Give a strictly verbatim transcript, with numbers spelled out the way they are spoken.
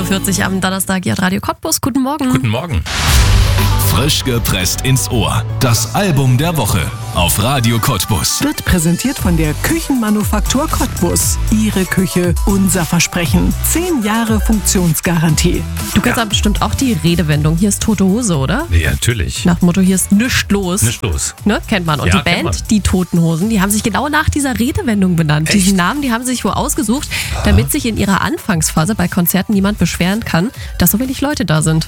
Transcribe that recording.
Uhr vierzig am Donnerstag hier Radio Cottbus. Guten Morgen. Guten Morgen. Frisch gepresst ins Ohr. Das Album der Woche auf Radio Cottbus. Wird präsentiert von der Küchenmanufaktur Cottbus. Ihre Küche, unser Versprechen. Zehn Jahre Funktionsgarantie. Du kennst ja bestimmt auch die Redewendung, hier ist tote Hose, oder? Ja, natürlich. Nach dem Motto, hier ist nichts los. Nicht los. Ne? Kennt man. Und Ja, die Band, kennt man. die Toten Hosen, die haben sich genau nach dieser Redewendung benannt. Echt? Diesen Namen, die haben sie sich wohl ausgesucht, damit sich in ihrer Anfangsphase bei Konzerten niemand beschweren kann, dass so wenig Leute da sind.